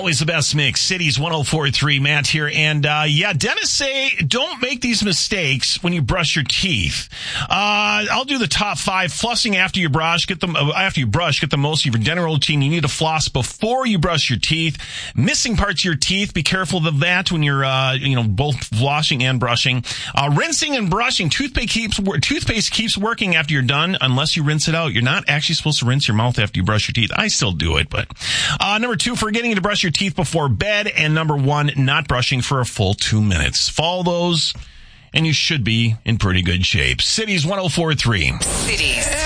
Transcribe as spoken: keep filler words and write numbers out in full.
Always the best mix. Cities one oh four point three. Matt here. And, uh, yeah, dentists say don't make these mistakes when you brush your teeth. Uh, I'll do the top five. Flossing after you brush. Get them, uh, after you brush, get the most of your dental routine. You need to floss before you brush your teeth. Missing parts of your teeth. Be careful of that when you're, uh, you know, both flossing and brushing. Uh, rinsing and brushing. Toothpaste keeps, toothpaste keeps working after you're done unless you rinse it out. You're not actually supposed to rinse your mouth after you brush your teeth. I still do it, but, uh, number two, forgetting to brush your teeth before bed. And number one, not brushing for a full two minutes. Follow those, and you should be in pretty good shape. Cities one oh four point three. Cities.